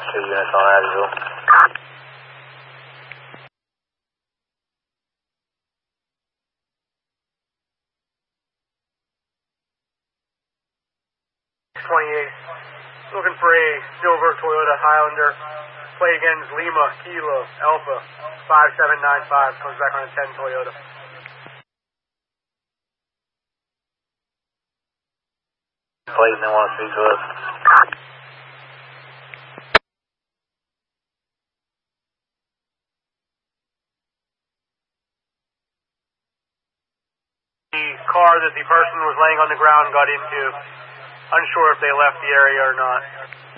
2 units on Adderville. Looking for a silver Toyota Highlander. Plate again is Lima Kilo Alpha 5795. Comes back on a 10 Toyota. Plate and they want to speak to us. The car that the person was laying on the ground got into. Unsure if they left the area or not.